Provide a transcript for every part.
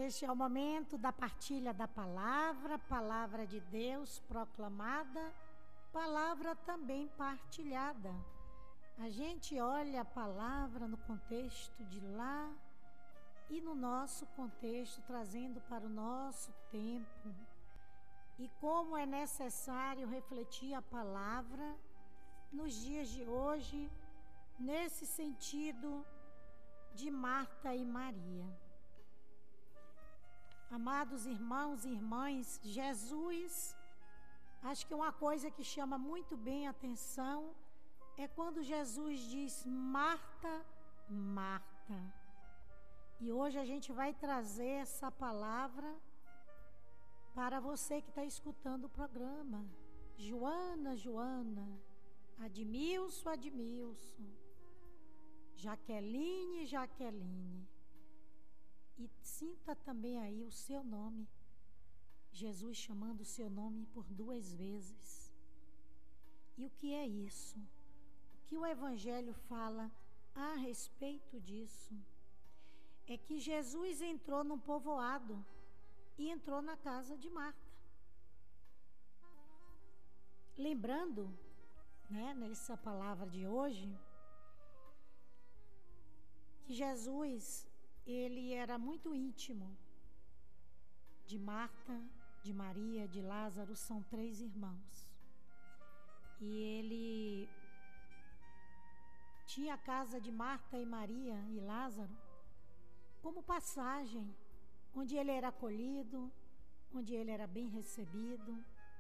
Este é o momento da partilha da palavra, palavra de Deus proclamada, palavra também partilhada. A gente olha a palavra no contexto de lá e no nosso contexto, trazendo para o nosso tempo. E como é necessário refletir a palavra nos dias de hoje, nesse sentido de Marta e Maria. Amados irmãos e irmãs, Jesus, acho que uma coisa que chama muito bem a atenção é quando Jesus diz: Marta, Marta. E hoje a gente vai trazer essa palavra para você que está escutando o programa. Joana, Joana, Admilson, Admilson, Jaqueline, Jaqueline. E sinta também aí o seu nome, Jesus chamando o seu nome por 2 vezes. E o que é isso? O que o Evangelho fala a respeito disso? É que Jesus entrou num povoado e entrou na casa de Marta. Lembrando, nessa palavra de hoje, que Jesus, ele era muito íntimo de Marta, de Maria, de Lázaro, são 3 irmãos. E ele tinha a casa de Marta e Maria e Lázaro como passagem, onde ele era acolhido, onde ele era bem recebido.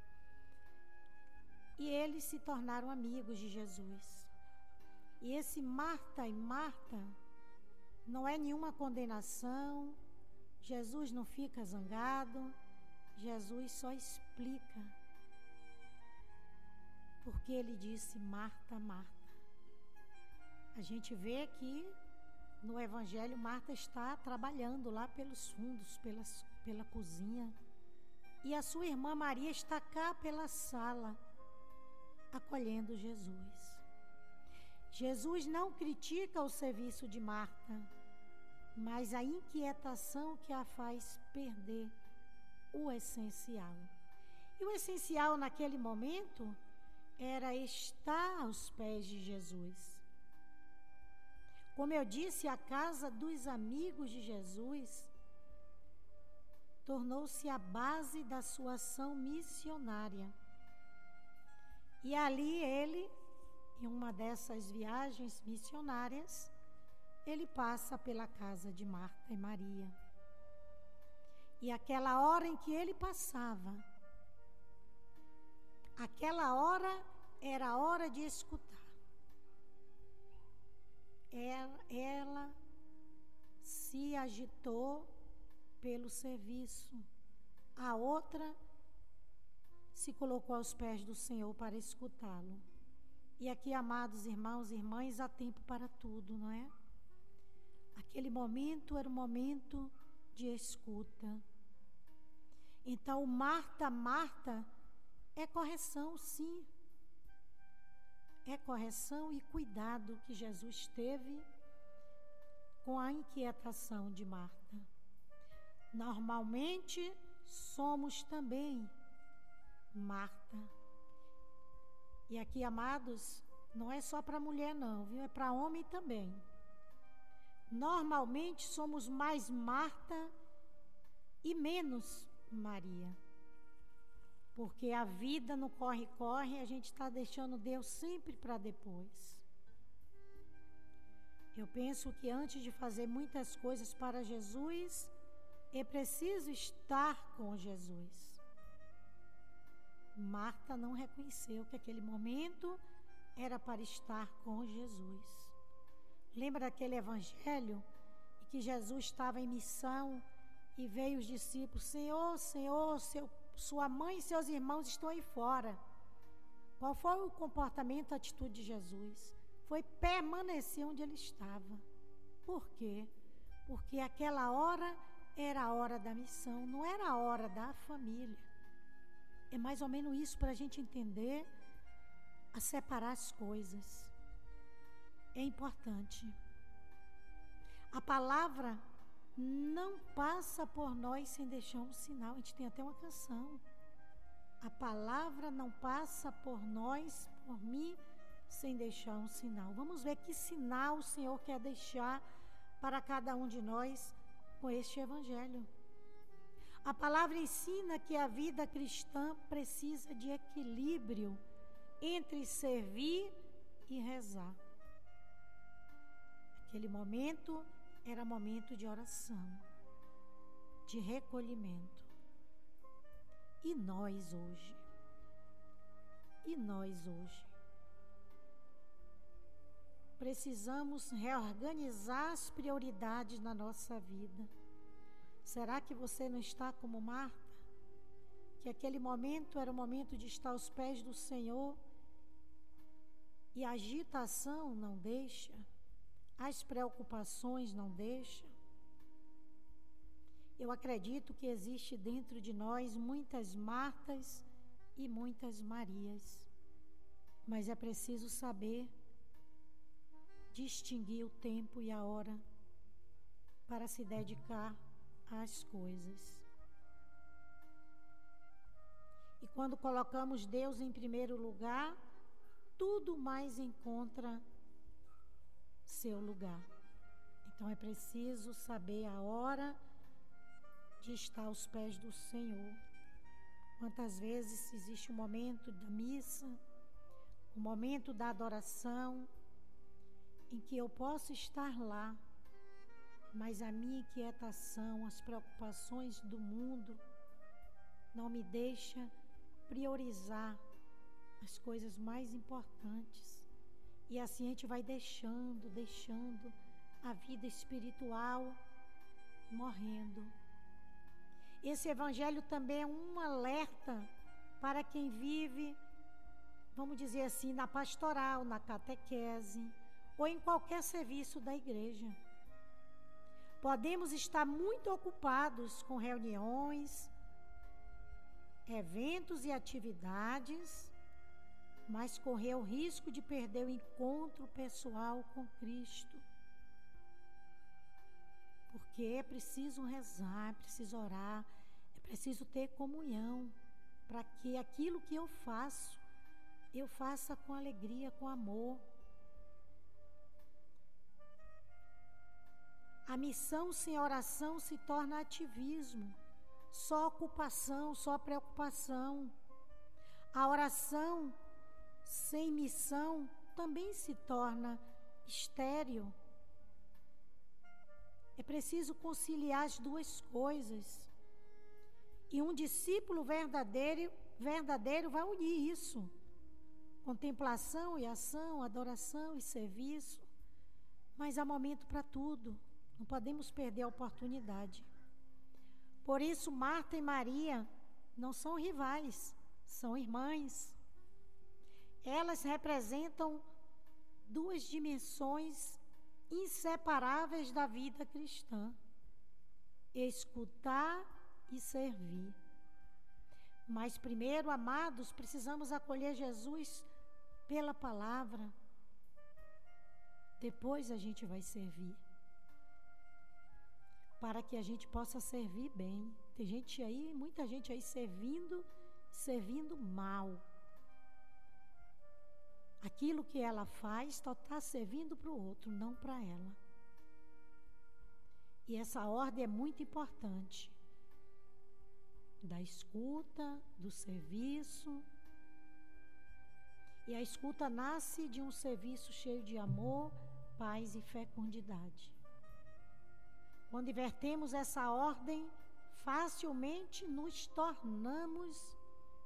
E eles se tornaram amigos de Jesus. E esse Marta e Marta não é nenhuma condenação, Jesus não fica zangado, Jesus só explica. Porque ele disse: Marta, Marta. A gente vê que no Evangelho Marta está trabalhando lá pelos fundos, pela cozinha. E a sua irmã Maria está cá pela sala, acolhendo Jesus. Jesus não critica o serviço de Marta, mas a inquietação que a faz perder o essencial. E o essencial naquele momento era estar aos pés de Jesus. Como eu disse, a casa dos amigos de Jesus tornou-se a base da sua ação missionária. E ali ele, em uma dessas viagens missionárias, ele passa pela casa de Marta e Maria. E aquela hora em que ele passava, aquela hora era a hora de escutar. Ela se agitou pelo serviço. A outra se colocou aos pés do Senhor para escutá-lo. E aqui, amados irmãos e irmãs, há tempo para tudo, não é? Aquele momento era um momento de escuta. Então, Marta, Marta, é correção, sim. É correção e cuidado que Jesus teve com a inquietação de Marta. Normalmente, somos também Marta. E aqui, amados, não é só para mulher não, viu? É para homem também. Normalmente somos mais Marta e menos Maria. Porque a vida no corre-corre, a gente está deixando Deus sempre para depois. Eu penso que antes de fazer muitas coisas para Jesus, é preciso estar com Jesus. Marta não reconheceu que aquele momento era para estar com Jesus. Lembra daquele evangelho em que Jesus estava em missão e veio os discípulos: Senhor, Senhor, sua mãe e seus irmãos estão aí fora. Qual foi o comportamento, a atitude de Jesus? Foi permanecer onde ele estava. Por quê? Porque aquela hora era a hora da missão, não era a hora da família. É mais ou menos isso para a gente entender, a separar as coisas. É importante. A palavra não passa por nós sem deixar um sinal. A gente tem até uma canção. A palavra não passa por nós, por mim, sem deixar um sinal. Vamos ver que sinal o Senhor quer deixar para cada um de nós com este evangelho. A palavra ensina que a vida cristã precisa de equilíbrio entre servir e rezar. Aquele momento era momento de oração, de recolhimento. E nós hoje? Precisamos reorganizar as prioridades na nossa vida. Será que você não está como Marta? Que aquele momento era o momento de estar aos pés do Senhor e a agitação não deixa, as preocupações não deixam. Eu acredito que existe dentro de nós muitas Martas e muitas Marias, mas é preciso saber distinguir o tempo e a hora para se dedicar às coisas. E quando colocamos Deus em primeiro lugar, tudo mais encontra seu lugar. Então é preciso saber a hora de estar aos pés do Senhor. Quantas vezes existe um momento da missa, um momento da adoração, em que eu posso estar lá, mas a minha inquietação, as preocupações do mundo, não me deixa priorizar as coisas mais importantes. E assim a gente vai deixando a vida espiritual morrendo. Esse evangelho também é um alerta para quem vive, vamos dizer assim, na pastoral, na catequese, ou em qualquer serviço da igreja. Podemos estar muito ocupados com reuniões, eventos e atividades, mas correr o risco de perder o encontro pessoal com Cristo. Porque é preciso rezar, é preciso orar, é preciso ter comunhão, para que aquilo que eu faça com alegria, com amor. A missão sem oração se torna ativismo, só ocupação, só preocupação. A oração sem missão também se torna estéril. É preciso conciliar as duas coisas. E um discípulo verdadeiro vai unir isso. Contemplação e ação, adoração e serviço. Mas há momento para tudo. Não podemos perder a oportunidade. Por isso, Marta e Maria não são rivais, são irmãs. Elas representam duas dimensões inseparáveis da vida cristã: escutar e servir. Mas primeiro, amados, precisamos acolher Jesus pela palavra. Depois a gente vai servir, para que a gente possa servir bem. Tem gente aí, muita gente aí servindo mal. Aquilo que ela faz só está servindo para o outro, não para ela. E essa ordem é muito importante. Da escuta, do serviço. E a escuta nasce de um serviço cheio de amor, paz e fecundidade. Quando invertemos essa ordem, facilmente nos tornamos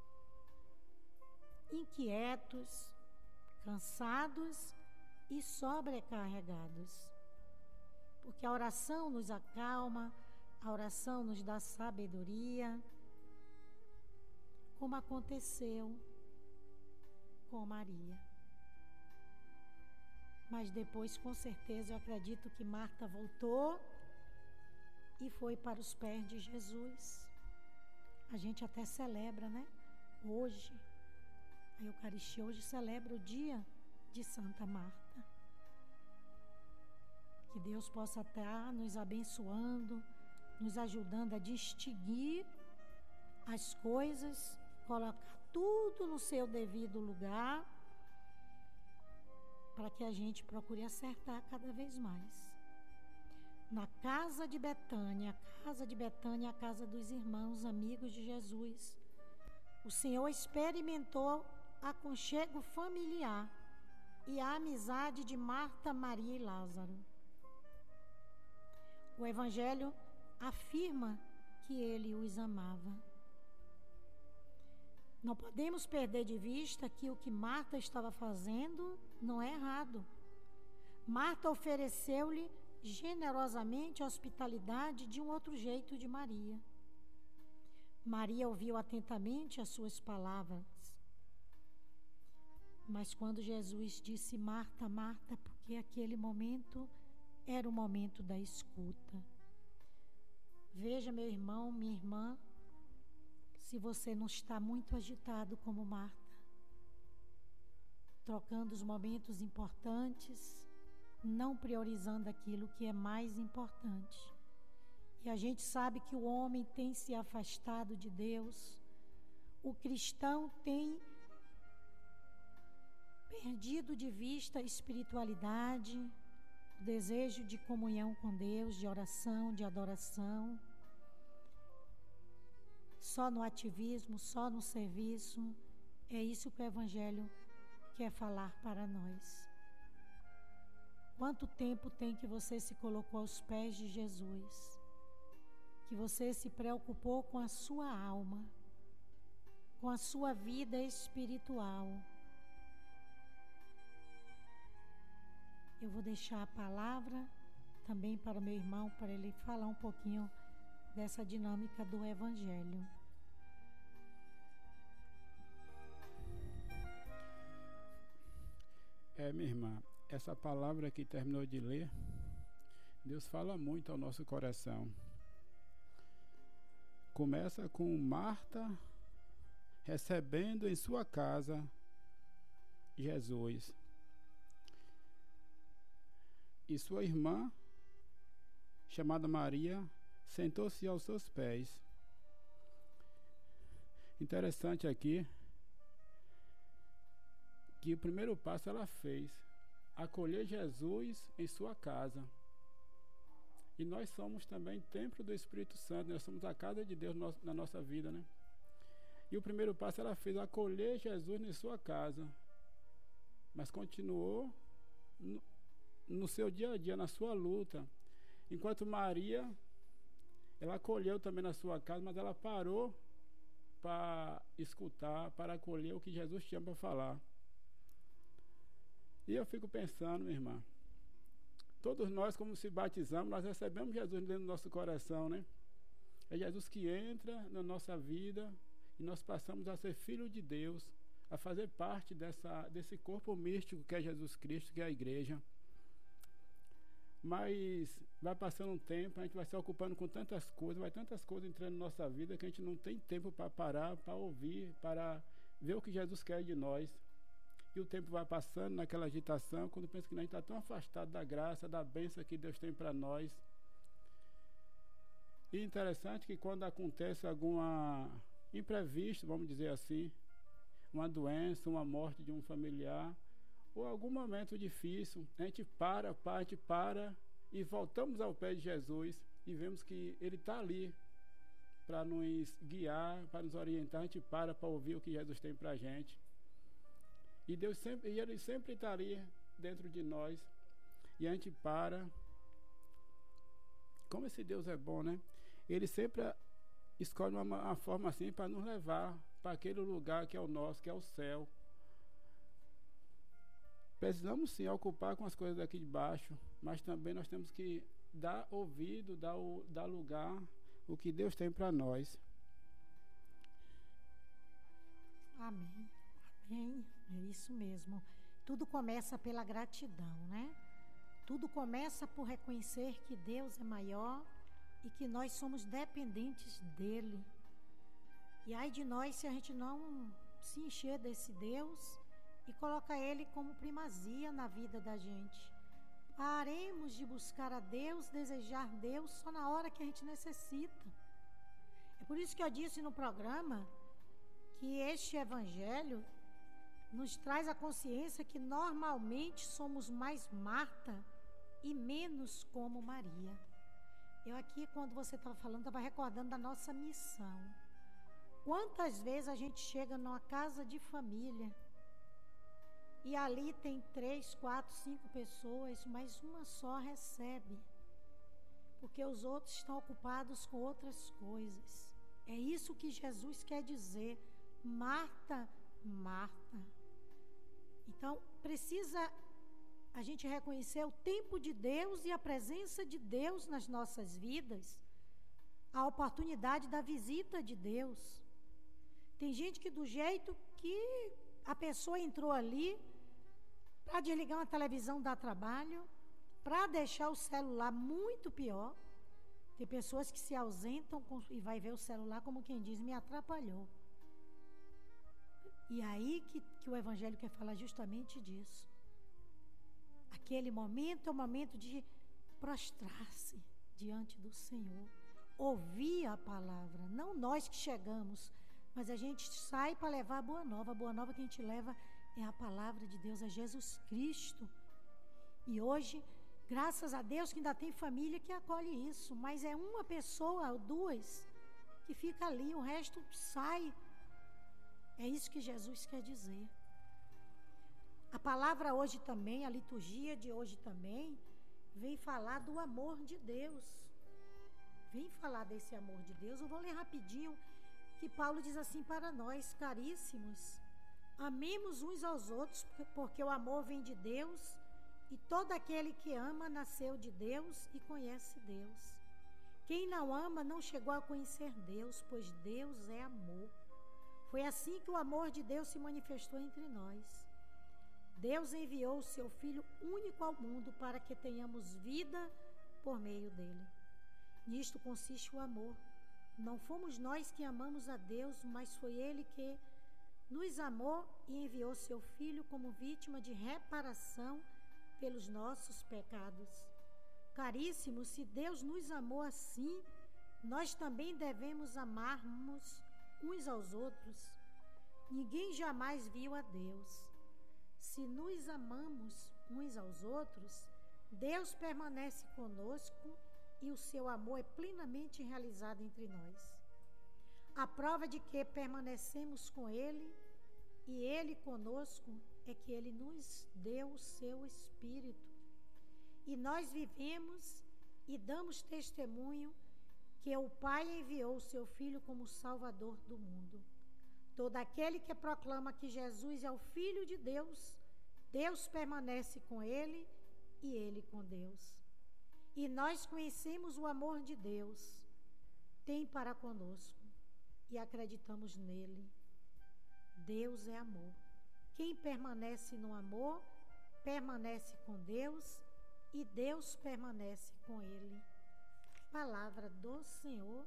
inquietos, cansados e sobrecarregados. Porque a oração nos acalma, a oração nos dá sabedoria, como aconteceu com Maria. Mas depois, com certeza, eu acredito que Marta voltou e foi para os pés de Jesus. A gente até celebra, né? Hoje, a Eucaristia hoje celebra o dia de Santa Marta, Que Deus possa estar nos abençoando, nos ajudando a distinguir as coisas, colocar tudo no seu devido lugar, para que a gente procure acertar cada vez mais. Na casa de Betânia, a casa dos irmãos, amigos de Jesus, o Senhor experimentou aconchego familiar e a amizade de Marta, Maria e Lázaro. O Evangelho afirma que ele os amava. Não podemos perder de vista que o que Marta estava fazendo não é errado. Marta ofereceu-lhe generosamente a hospitalidade de um outro jeito de Maria. Maria ouviu atentamente as suas palavras. Mas quando Jesus disse Marta, Marta, porque aquele momento era o momento da escuta. Veja, meu irmão, minha irmã, se você não está muito agitado como Marta, trocando os momentos importantes, não priorizando aquilo que é mais importante. E a gente sabe que o homem tem se afastado de Deus, o cristão tem perdido de vista a espiritualidade, o desejo de comunhão com Deus, de oração, de adoração, só no ativismo, só no serviço. É isso que o Evangelho quer falar para nós. Quanto tempo tem que você se colocou aos pés de Jesus? Que você se preocupou com a sua alma, com a sua vida espiritual? Eu vou deixar a palavra também para o meu irmão, para ele falar um pouquinho dessa dinâmica do Evangelho. Minha irmã, essa palavra que terminou de ler, Deus fala muito ao nosso coração. Começa com Marta recebendo em sua casa Jesus. E sua irmã, chamada Maria, sentou-se aos seus pés. Interessante aqui que o primeiro passo ela fez, acolher Jesus em sua casa. E nós somos também templo do Espírito Santo, nós somos a casa de Deus na nossa vida, né? E o primeiro passo ela fez, acolher Jesus em sua casa. Mas continuou no seu dia a dia, na sua luta. Enquanto Maria, ela acolheu também na sua casa, mas ela parou para escutar, para acolher o que Jesus tinha para falar. E eu fico pensando, minha irmã, todos nós, como se batizamos, nós recebemos Jesus dentro do nosso coração, né? É Jesus que entra na nossa vida e nós passamos a ser filho de Deus, a fazer parte desse corpo místico que é Jesus Cristo, que é a igreja. Mas vai passando um tempo, a gente vai se ocupando com tantas coisas, vai tantas coisas entrando na nossa vida que a gente não tem tempo para parar, para ouvir, para ver o que Jesus quer de nós. E o tempo vai passando naquela agitação, quando pensa que a gente está tão afastado da graça, da bênção que Deus tem para nós. E interessante que quando acontece alguma imprevisto, vamos dizer assim, uma doença, uma morte de um familiar, ou algum momento difícil, a gente para e voltamos ao pé de Jesus e vemos que Ele está ali para nos guiar, para nos orientar. A gente para ouvir o que Jesus tem para a gente. E Ele sempre estaria dentro de nós. E a gente para. Como esse Deus é bom, né? Ele sempre escolhe uma forma assim para nos levar para aquele lugar que é o nosso, que é o céu. Precisamos sim ocupar com as coisas daqui de baixo, mas também nós temos que dar ouvido, dar lugar o que Deus tem para nós. Amém. Amém. É isso mesmo. Tudo começa pela gratidão, né? Tudo começa por reconhecer que Deus é maior e que nós somos dependentes dele. E ai de nós se a gente não se encher desse Deus e colocar ele como primazia na vida da gente. Paremos de buscar a Deus, desejar Deus só na hora que a gente necessita. É por isso que eu disse no programa que este evangelho nos traz a consciência que normalmente somos mais Marta e menos como Maria. Eu aqui, quando você estava falando, estava recordando da nossa missão. Quantas vezes a gente chega numa casa de família e ali tem 3, 4, 5 pessoas, mas uma só recebe, porque os outros estão ocupados com outras coisas. É isso que Jesus quer dizer, Marta, Marta. Então, precisa a gente reconhecer o tempo de Deus e a presença de Deus nas nossas vidas, a oportunidade da visita de Deus. Tem gente que do jeito que a pessoa entrou ali, para desligar uma televisão dá trabalho, para deixar o celular muito pior. Tem pessoas que se ausentam e vai ver o celular como quem diz, me atrapalhou. E aí que o Evangelho quer falar justamente disso. Aquele momento é o momento de prostrar-se diante do Senhor, ouvir a palavra, não nós que chegamos, mas a gente sai para levar a boa nova. A boa nova que a gente leva é a palavra de Deus, é Jesus Cristo. E hoje, graças a Deus que ainda tem família que acolhe isso, mas é uma pessoa ou duas que fica ali, o resto sai. É isso que Jesus quer dizer. A palavra hoje também, a liturgia de hoje também, vem falar do amor de Deus. Vem falar desse amor de Deus. Eu vou ler rapidinho que Paulo diz assim para nós, caríssimos, amemos uns aos outros, porque o amor vem de Deus, e todo aquele que ama nasceu de Deus e conhece Deus. Quem não ama não chegou a conhecer Deus, pois Deus é amor. Foi assim que o amor de Deus se manifestou entre nós. Deus enviou o seu Filho único ao mundo para que tenhamos vida por meio dele. Nisto consiste o amor. Não fomos nós que amamos a Deus, mas foi Ele que nos amou e enviou seu Filho como vítima de reparação pelos nossos pecados. Caríssimos, se Deus nos amou assim, nós também devemos amarmos uns aos outros. Ninguém jamais viu a Deus. Se nos amamos uns aos outros, Deus permanece conosco e o seu amor é plenamente realizado entre nós. A prova de que permanecemos com Ele e Ele conosco é que Ele nos deu o seu Espírito. E nós vivemos e damos testemunho que o Pai enviou o seu Filho como Salvador do mundo. Todo aquele que proclama que Jesus é o Filho de Deus, Deus permanece com Ele e Ele com Deus. E nós conhecemos o amor de Deus, tem para conosco, e acreditamos nele. Deus é amor. Quem permanece no amor, permanece com Deus, e Deus permanece com ele. Palavra do Senhor,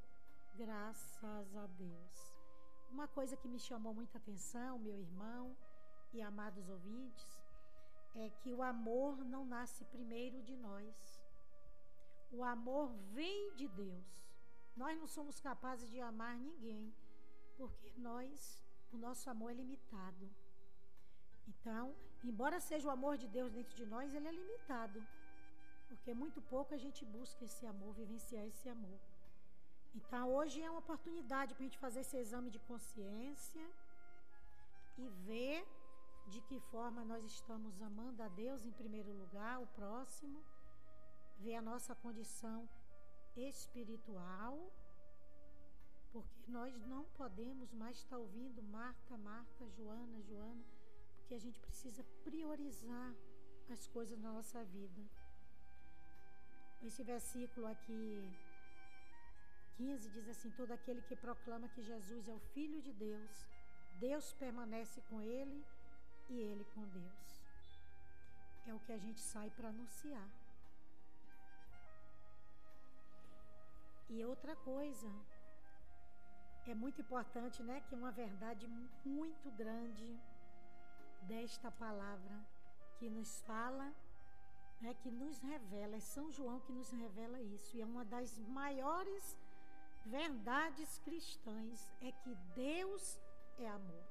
graças a Deus. Uma coisa que me chamou muita atenção, meu irmão e amados ouvintes, é que o amor não nasce primeiro de nós. O amor vem de Deus. Nós não somos capazes de amar ninguém, porque o nosso amor é limitado. Então, embora seja o amor de Deus dentro de nós, ele é limitado, porque muito pouco a gente busca esse amor, vivenciar esse amor. Então, hoje é uma oportunidade para a gente fazer esse exame de consciência e ver de que forma nós estamos amando a Deus em primeiro lugar, o próximo, ver a nossa condição espiritual, porque nós não podemos mais estar ouvindo Marta, Marta, Joana, Joana, porque a gente precisa priorizar as coisas na nossa vida. Esse versículo aqui, 15, diz assim: todo aquele que proclama que Jesus é o Filho de Deus, Deus permanece com ele e ele com Deus. É o que a gente sai para anunciar. E outra coisa, é muito importante, né, que uma verdade muito grande desta palavra que nos fala né, que nos revela, é São João que nos revela isso. E é uma das maiores verdades cristãs, é que Deus é amor.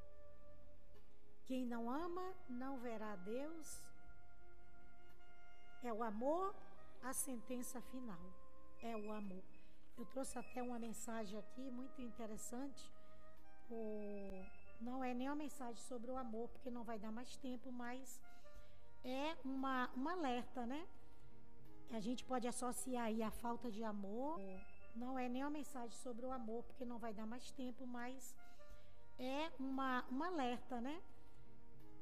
Quem não ama não verá Deus. É o amor, a sentença final. É o amor. Eu trouxe até uma mensagem aqui muito interessante. Não é nem uma mensagem sobre o amor, porque não vai dar mais tempo, mas é um alerta, né? A gente pode associar aí a falta de amor. Não é nem uma mensagem sobre o amor, porque não vai dar mais tempo, mas é um alerta, né?